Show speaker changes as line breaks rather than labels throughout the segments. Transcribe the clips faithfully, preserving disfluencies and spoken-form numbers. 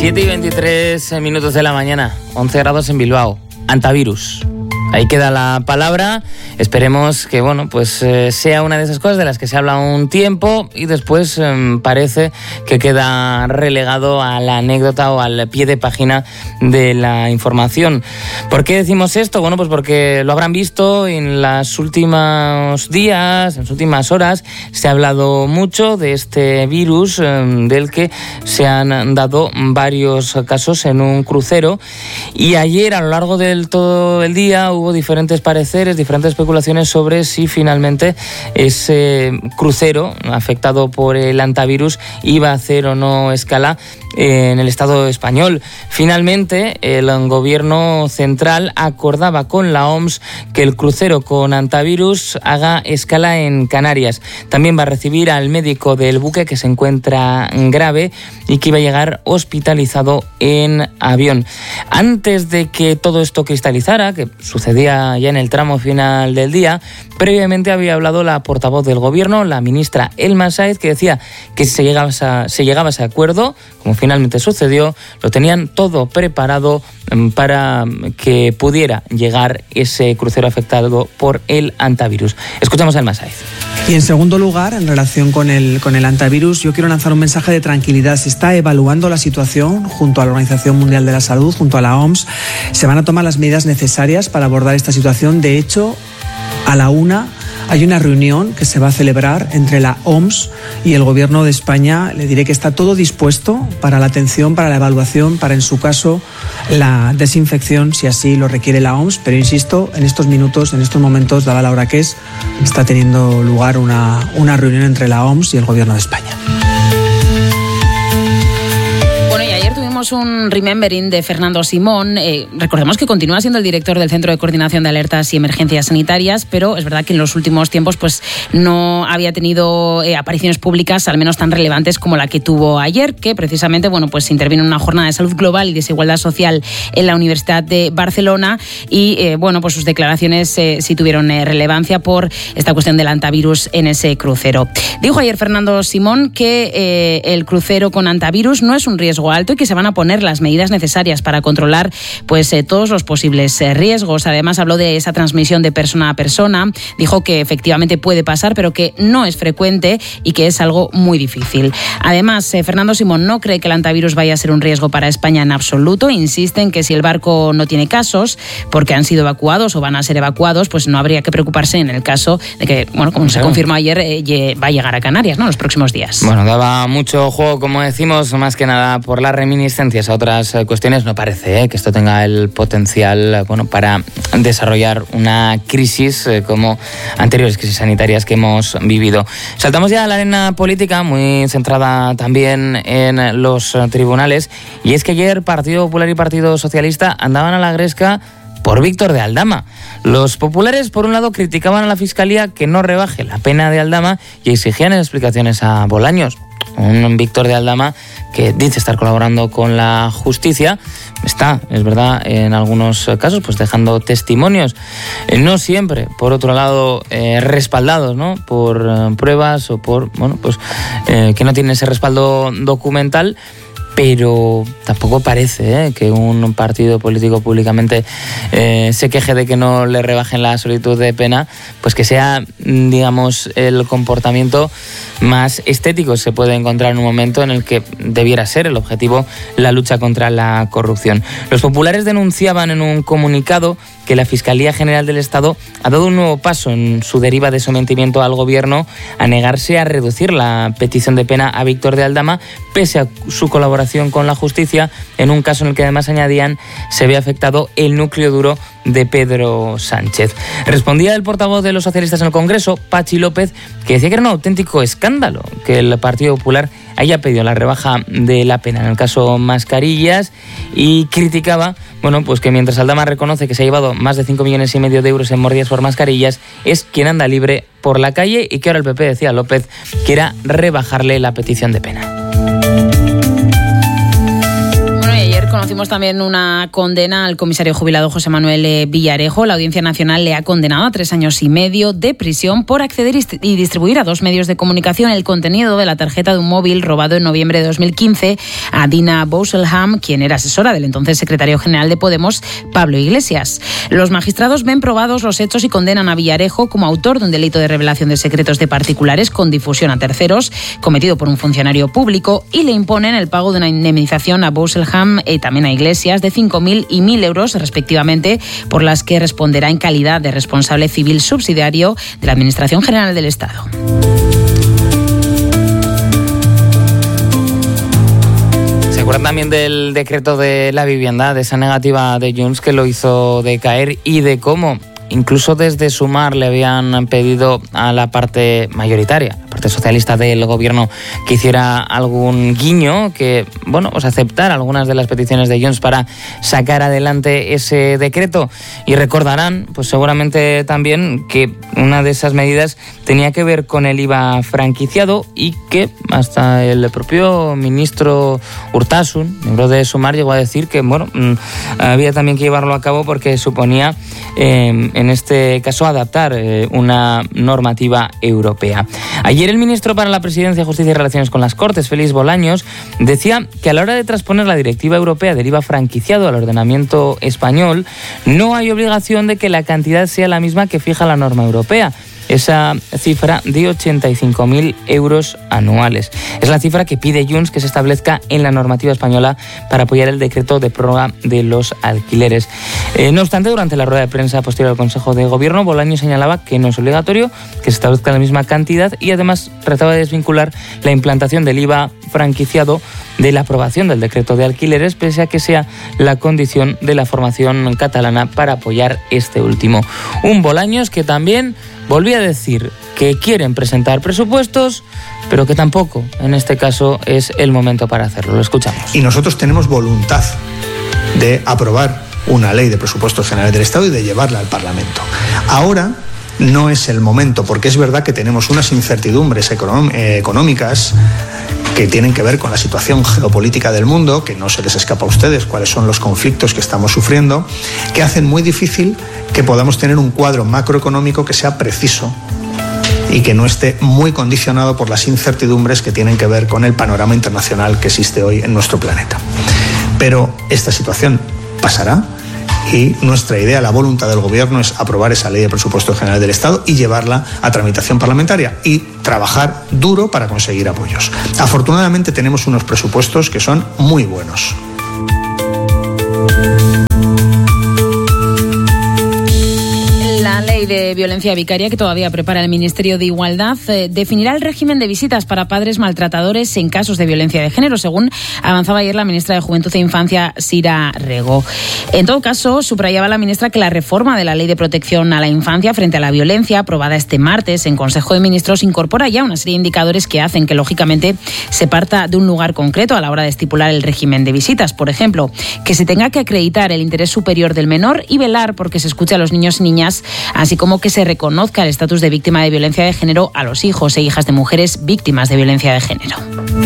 siete y veintitrés minutos de la mañana, once grados en Bilbao. Antivirus. Ahí queda la palabra. Esperemos que, bueno, pues eh, sea una de esas cosas de las que se habla un tiempo y después eh, parece que queda relegado a la anécdota o al pie de página de la información. ¿Por qué decimos esto? Bueno, pues porque lo habrán visto en los últimos días, en las últimas horas, se ha hablado mucho de este virus eh, del que se han dado varios casos en un crucero, y ayer a lo largo del todo el día hubo diferentes pareceres, diferentes especulaciones sobre si finalmente ese crucero afectado por el antivirus iba a hacer o no escala en el Estado español. Finalmente, el gobierno central acordaba con la O M S que el crucero con antivirus haga escala en Canarias. También va a recibir al médico del buque, que se encuentra grave y que iba a llegar hospitalizado en avión. Antes de que todo esto cristalizara, que sucedía ya en el tramo final del día, previamente había hablado la portavoz del gobierno, la ministra Elma Sáez, que decía que si se llegaba a, se llegaba a ese acuerdo, como finalmente sucedió, lo tenían todo preparado para que pudiera llegar ese crucero afectado por el antivirus. Escuchamos a Elma Sáez.
Y en segundo lugar, en relación con el, con el antivirus, yo quiero lanzar un mensaje de tranquilidad. Se está evaluando la situación junto a la Organización Mundial de la Salud, junto a la O M S. Se van a tomar las medidas necesarias para abordar esta situación. De hecho, a la una hay una reunión que se va a celebrar entre la O M S y el Gobierno de España. Le diré que está todo dispuesto para la atención, para la evaluación, para, en su caso, la desinfección, si así lo requiere la O M S. Pero insisto, en estos minutos, en estos momentos, dada la hora que es, está teniendo lugar una, una reunión entre la O M S y el Gobierno de España.
Un remembering de Fernando Simón. Eh, recordemos que continúa siendo el director del Centro de Coordinación de Alertas y Emergencias Sanitarias, pero es verdad que en los últimos tiempos pues no había tenido eh, apariciones públicas al menos tan relevantes como la que tuvo ayer, que precisamente bueno pues intervino en una jornada de salud global y desigualdad social en la Universidad de Barcelona, y eh, bueno pues sus declaraciones eh, sí tuvieron eh, relevancia por esta cuestión del antivirus en ese crucero. Dijo ayer Fernando Simón que eh, el crucero con antivirus no es un riesgo alto y que se van a poner las medidas necesarias para controlar pues eh, todos los posibles eh, riesgos. Además habló de esa transmisión de persona a persona, dijo que efectivamente puede pasar, pero que no es frecuente y que es algo muy difícil. Además, eh, Fernando Simón no cree que el antivirus vaya a ser un riesgo para España en absoluto. Insiste en que si el barco no tiene casos, porque han sido evacuados o van a ser evacuados, pues no habría que preocuparse en el caso de que, bueno, como se confirmó ayer, eh, va a llegar a Canarias, ¿no?, en los próximos días.
Bueno, daba mucho juego, como decimos, más que nada por las reminiscencias a otras cuestiones. No parece ¿eh? que esto tenga el potencial bueno, para desarrollar una crisis eh, como anteriores crisis sanitarias que hemos vivido. Saltamos ya a la arena política, muy centrada también en los tribunales, y es que ayer Partido Popular y Partido Socialista andaban a la gresca por Víctor de Aldama. Los populares, por un lado, criticaban a la Fiscalía que no rebaje la pena de Aldama y exigían explicaciones a Bolaños. Un Víctor de Aldama que dice estar colaborando con la justicia, está, es verdad, en algunos casos pues dejando testimonios, eh, no siempre, por otro lado, eh, respaldados, ¿no?, por eh, pruebas o por, bueno, pues eh, que no tienen ese respaldo documental. Pero tampoco parece ¿eh? que un partido político públicamente eh, se queje de que no le rebajen la solicitud de pena, pues que sea, digamos, el comportamiento más estético se puede encontrar en un momento en el que debiera ser el objetivo la lucha contra la corrupción. Los populares denunciaban en un comunicado que la Fiscalía General del Estado ha dado un nuevo paso en su deriva de sometimiento al Gobierno a negarse a reducir la petición de pena a Víctor de Aldama, pese a su colaboración con la justicia, en un caso en el que además añadían se ve afectado el núcleo duro de Pedro Sánchez. Respondía el portavoz de los socialistas en el Congreso, Pachi López, que decía que era un auténtico escándalo que el Partido Popular haya pedido la rebaja de la pena en el caso Mascarillas, y criticaba, bueno, pues que mientras Aldama reconoce que se ha llevado más de cinco millones y medio de euros en mordidas por mascarillas, es quien anda libre por la calle, y que ahora el P P, decía López, quiera rebajarle la petición de pena.
Conocimos también una condena al comisario jubilado José Manuel Villarejo. La Audiencia Nacional le ha condenado a tres años y medio de prisión por acceder y distribuir a dos medios de comunicación el contenido de la tarjeta de un móvil robado en noviembre de dos mil quince a Dina Bouselham, quien era asesora del entonces secretario general de Podemos, Pablo Iglesias. Los magistrados ven probados los hechos y condenan a Villarejo como autor de un delito de revelación de secretos de particulares con difusión a terceros cometido por un funcionario público y le imponen el pago de una indemnización a Bouselham y también a Iglesias de cinco mil y mil euros respectivamente, por las que responderá en calidad de responsable civil subsidiario de la Administración General del Estado.
¿Se acuerdan también del decreto de la vivienda, de esa negativa de Junts que lo hizo decaer y de cómo incluso desde Sumar le habían pedido a la parte mayoritaria, la parte socialista del gobierno, que hiciera algún guiño, que, bueno, pues aceptara algunas de las peticiones de Junts para sacar adelante ese decreto? Y recordarán, pues seguramente también, que una de esas medidas tenía que ver con el I V A franquiciado y que hasta el propio ministro Urtasun, miembro de Sumar, llegó a decir que, bueno, había también que llevarlo a cabo porque suponía, eh, en este caso, adaptar eh, una normativa europea. Ayer el ministro para la Presidencia, Justicia y Relaciones con las Cortes, Félix Bolaños, decía que a la hora de transponer la directiva europea del I V A franquiciado al ordenamiento español, no hay obligación de que la cantidad sea la misma que fija la norma europea. Esa cifra de ochenta y cinco mil euros anuales. Es la cifra que pide Junts que se establezca en la normativa española para apoyar el decreto de prórroga de los alquileres. Eh, no obstante, durante la rueda de prensa posterior al Consejo de Gobierno, Bolaños señalaba que no es obligatorio que se establezca la misma cantidad y además trataba de desvincular la implantación del I V A franquiciado de la aprobación del decreto de alquileres, pese a que sea la condición de la formación catalana para apoyar este último. Un Bolaños que también volvía a decir que quieren presentar presupuestos, pero que tampoco, en este caso, es el momento para hacerlo. Lo escuchamos.
Y nosotros tenemos voluntad de aprobar una ley de presupuestos generales del Estado y de llevarla al Parlamento. Ahora no es el momento, porque es verdad que tenemos unas incertidumbres económicas que tienen que ver con la situación geopolítica del mundo, que no se les escapa a ustedes cuáles son los conflictos que estamos sufriendo, que hacen muy difícil que podamos tener un cuadro macroeconómico que sea preciso y que no esté muy condicionado por las incertidumbres que tienen que ver con el panorama internacional que existe hoy en nuestro planeta. Pero esta situación pasará y nuestra idea, la voluntad del Gobierno, es aprobar esa ley de presupuesto general del Estado y llevarla a tramitación parlamentaria y trabajar duro para conseguir apoyos. Afortunadamente tenemos unos presupuestos que son muy buenos.
La ley de violencia vicaria que todavía prepara el Ministerio de Igualdad eh, definirá el régimen de visitas para padres maltratadores en casos de violencia de género, según avanzaba ayer la ministra de Juventud e Infancia, Sira Rego. En todo caso, subrayaba la ministra que la reforma de la Ley de Protección a la Infancia frente a la violencia, aprobada este martes en Consejo de Ministros, incorpora ya una serie de indicadores que hacen que, lógicamente, se parta de un lugar concreto a la hora de estipular el régimen de visitas. Por ejemplo, que se tenga que acreditar el interés superior del menor y velar porque se escuche a los niños y niñas, así como que se reconozca el estatus de víctima de violencia de género a los hijos e hijas de mujeres víctimas de violencia de género.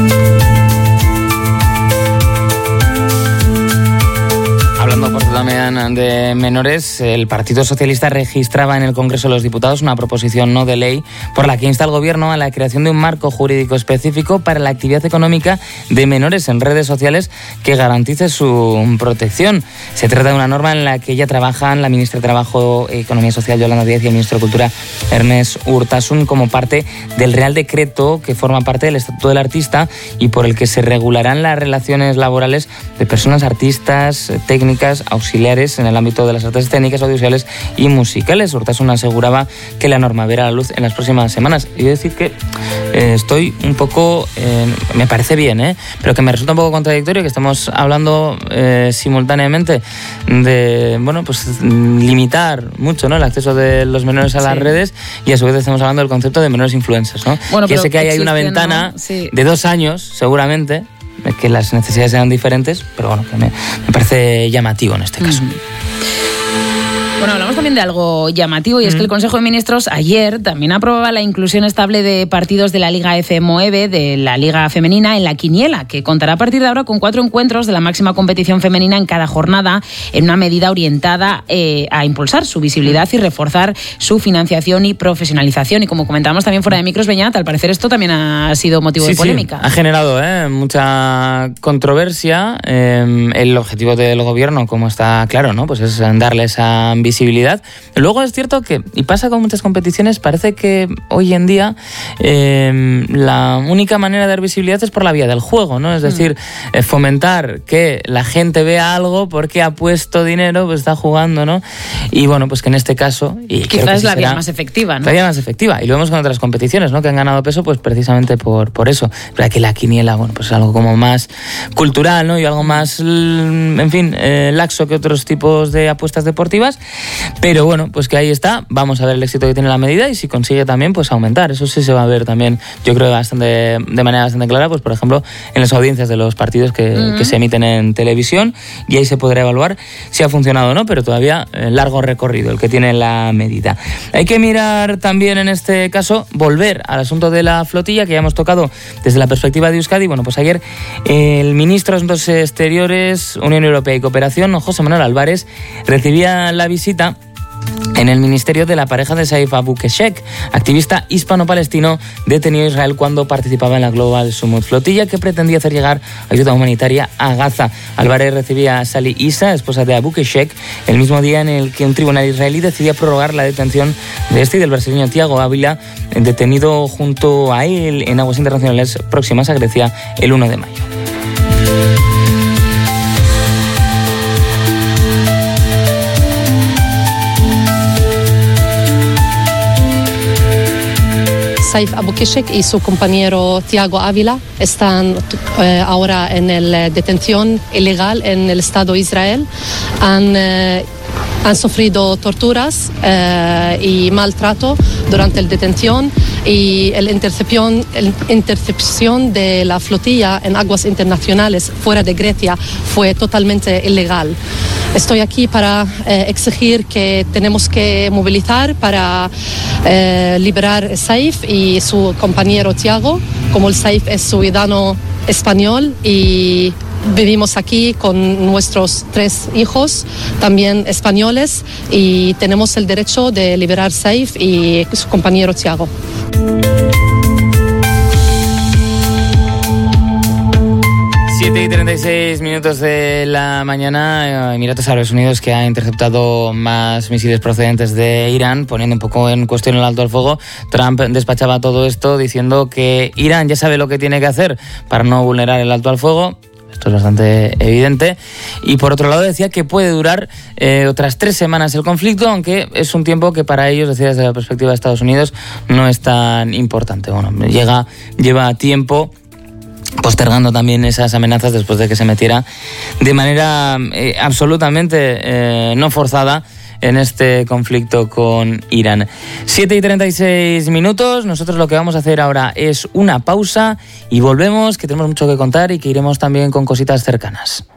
Hablando por también de menores, el Partido Socialista registraba en el Congreso de los Diputados una proposición no de ley por la que insta al Gobierno a la creación de un marco jurídico específico para la actividad económica de menores en redes sociales que garantice su protección. Se trata de una norma en la que ya trabajan la ministra de Trabajo, Economía Social, Yolanda Díaz, y el ministro de Cultura, Ernest Urtasun, como parte del Real Decreto que forma parte del Estatuto del Artista y por el que se regularán las relaciones laborales de personas artistas, técnicas, auxiliares en el ámbito de las artes escénicas, audiovisuales y musicales. Urtasun aseguraba que la norma verá la luz en las próximas semanas. Y yo decir que eh, estoy un poco, eh, me parece bien, eh, pero que me resulta un poco contradictorio que estamos hablando eh, simultáneamente de, bueno, pues limitar mucho, ¿no?, el acceso de los menores a las sí. redes, y a su vez estamos hablando del concepto de menores influencers, ¿no? Bueno, que sé que hay, hay una ventana sí. de dos años, seguramente, que las necesidades sean diferentes, pero bueno, que me, me parece llamativo en este caso. Uh-huh.
Bueno, hablamos también de algo llamativo y es que el Consejo de Ministros ayer también aprobaba la inclusión estable de partidos de la Liga F M O E B, de la Liga Femenina, en la quiniela, que contará a partir de ahora con cuatro encuentros de la máxima competición femenina en cada jornada, en una medida orientada eh, a impulsar su visibilidad y reforzar su financiación y profesionalización. Y como comentábamos también fuera de micros, Beñat, al parecer esto también ha sido motivo
sí,
de polémica.
Sí, ha generado eh, mucha controversia. Eh, el objetivo del gobierno, como está claro, ¿no? Pues es darle esa visibilidad. Luego es cierto que, y pasa con muchas competiciones, parece que hoy en día eh, la única manera de dar visibilidad es por la vía del juego, ¿no? Es decir, eh, fomentar que la gente vea algo porque ha puesto dinero, pues está jugando, ¿no? Y bueno, pues que en este caso... Y
quizás es la vía más efectiva, ¿no?
La vía más efectiva. Y lo vemos con otras competiciones, ¿no? Que han ganado peso, pues precisamente por, por eso. Pero aquí la quiniela, bueno, pues es algo como más cultural, ¿no? Y algo más, en fin, eh, laxo que otros tipos de apuestas deportivas. Pero bueno, pues que ahí está. Vamos a ver el éxito que tiene la medida y si consigue también, pues aumentar. Eso sí se va a ver también, yo creo, bastante, de manera bastante clara, pues por ejemplo, en las audiencias de los partidos que, uh-huh. que se emiten en televisión, y ahí se podrá evaluar si ha funcionado o no, pero todavía eh, largo recorrido el que tiene la medida. Hay que mirar también en este caso, volver al asunto de la flotilla, que ya hemos tocado desde la perspectiva de Euskadi. Bueno, pues ayer el ministro de Asuntos Exteriores, Unión Europea y Cooperación, José Manuel Álvarez, recibía la visita en el ministerio de la pareja de Saif Abu Keshek, activista hispano-palestino detenido en Israel cuando participaba en la Global Summit Flotilla, que pretendía hacer llegar ayuda humanitaria a Gaza. Álvarez recibía a Sally Issa, esposa de Abu Keshek, el mismo día en el que un tribunal israelí decidía prorrogar la detención de este y del brasileño Thiago Ávila, detenido junto a él en aguas internacionales próximas a Grecia el uno de mayo.
Saif Abu Keshek y su compañero Thiago Ávila están eh, ahora en la detención ilegal en el Estado de Israel. Han, eh, han sufrido torturas eh, y maltrato durante la detención y la intercepción, la intercepción de la flotilla en aguas internacionales fuera de Grecia fue totalmente ilegal. Estoy aquí para eh, exigir que tenemos que movilizar para eh, liberar a Saif y su compañero Thiago, como el Saif es ciudadano español y vivimos aquí con nuestros tres hijos, también españoles, y tenemos el derecho de liberar a Saif y su compañero Thiago.
siete y treinta y seis minutos de la mañana. Emiratos Árabes Unidos, que ha interceptado más misiles procedentes de Irán, poniendo un poco en cuestión el alto al fuego. Trump despachaba todo esto diciendo que Irán ya sabe lo que tiene que hacer para no vulnerar el alto al fuego. Esto es bastante evidente. Y por otro lado decía que puede durar eh, otras tres semanas el conflicto, aunque es un tiempo que para ellos, decía desde la perspectiva de Estados Unidos, no es tan importante. Bueno, llega, lleva tiempo postergando también esas amenazas después de que se metiera de manera eh, absolutamente eh, no forzada en este conflicto con Irán. siete y treinta y seis minutos. Nosotros lo que vamos a hacer ahora es una pausa y volvemos, que tenemos mucho que contar y que iremos también con cositas cercanas.